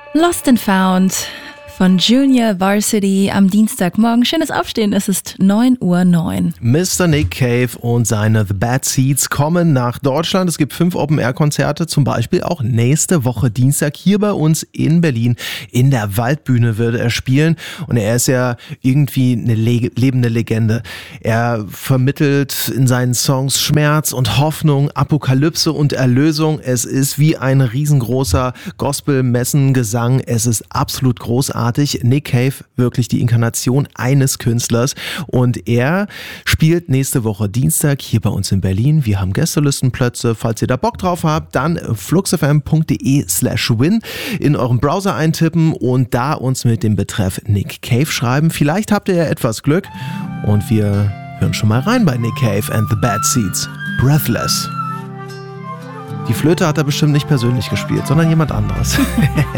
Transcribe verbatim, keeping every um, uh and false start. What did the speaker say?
Lost and Found von Junior Varsity am Dienstagmorgen. Schönes Aufstehen, es ist neun Uhr neun. Mister Nick Cave und seine The Bad Seeds kommen nach Deutschland. Es gibt fünf Open-Air-Konzerte, zum Beispiel auch nächste Woche Dienstag hier bei uns in Berlin. In der Waldbühne würde er spielen und er ist ja irgendwie eine le- lebende Legende. Er vermittelt in seinen Songs Schmerz und Hoffnung, Apokalypse und Erlösung. Es ist wie ein riesengroßer Gospel-Messen-Gesang. Es ist absolut großartig. Nick Cave, wirklich die Inkarnation eines Künstlers, und er spielt nächste Woche Dienstag hier bei uns in Berlin. Wir haben Gästelistenplätze. Falls ihr da Bock drauf habt, dann fluxfm.de slash win in eurem Browser eintippen und da uns mit dem Betreff Nick Cave schreiben. Vielleicht habt ihr ja etwas Glück und wir hören schon mal rein bei Nick Cave and the Bad Seeds. Breathless. Die Flöte hat er bestimmt nicht persönlich gespielt, sondern jemand anderes.